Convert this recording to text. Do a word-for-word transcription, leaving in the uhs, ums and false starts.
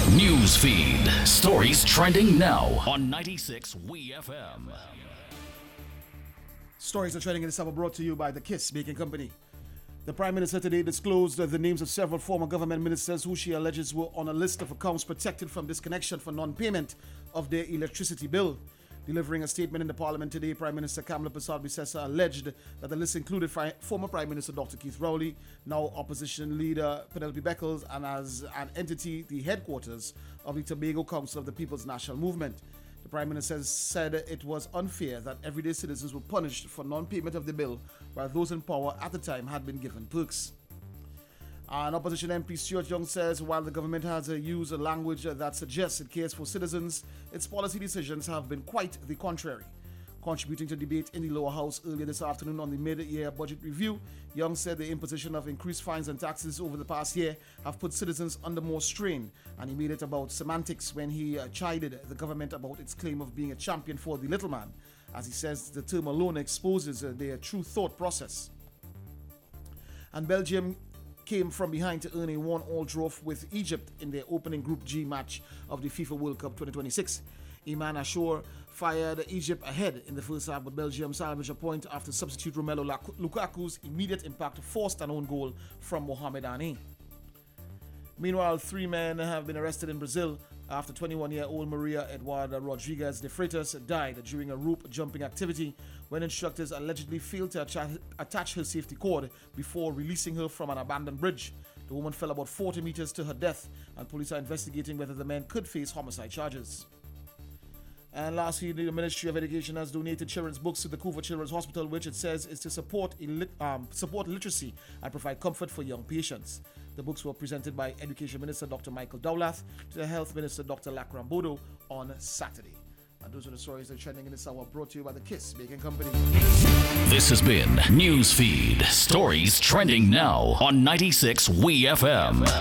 News feed. Stories trending now on ninety-six W E F M. Stories are trending in this hour brought to you by the KISS Baking Company. The Prime Minister today disclosed the names of several former government ministers who she alleges were on a list of accounts protected from disconnection for non-payment of their electricity bill. Delivering a statement in the Parliament today, Prime Minister Kamala Persad-Bissessar alleged that the list included fi- former Prime Minister Doctor Keith Rowley, now Opposition Leader Penelope Beckles, and as an entity, the headquarters of the Tobago Council of the People's National Movement. The Prime Minister said it was unfair that everyday citizens were punished for non-payment of the bill, while those in power at the time had been given perks. An opposition M P Stuart Young says while the government has uh, used a language uh, that suggests it cares for citizens, its policy decisions have been quite the contrary. Contributing to debate in the lower house earlier this afternoon on the mid-year budget review, Young said the imposition of increased fines and taxes over the past year have put citizens under more strain, and he made it about semantics when he uh, chided the government about its claim of being a champion for the little man, as he says the term alone exposes uh, their true thought process. And Belgium came from behind to earn a one-all draw with Egypt in their opening Group G match of the FIFA World Cup twenty twenty-six. Iman Ashour fired Egypt ahead in the first half, but Belgium salvaged a point after substitute Romelu Lukaku's immediate impact forced an own goal from Mohamed Ane. Meanwhile, three men have been arrested in Brazil after twenty-one-year-old Maria Eduarda Rodrigues de Freitas died during a rope jumping activity when instructors allegedly failed to attach her safety cord before releasing her from an abandoned bridge. The woman fell about forty meters to her death, and police are investigating whether the men could face homicide charges. And lastly, the Ministry of Education has donated children's books to the Couva Children's Hospital, which it says is to support, um, support literacy and provide comfort for young patients. The books were presented by Education Minister Doctor Michael Dowlath to the Health Minister Doctor Lakram Bodo on Saturday. And those are the stories that are trending in this hour, brought to you by the KISS Baking Company. This has been News Feed. Stories trending now on ninety-six W E F M.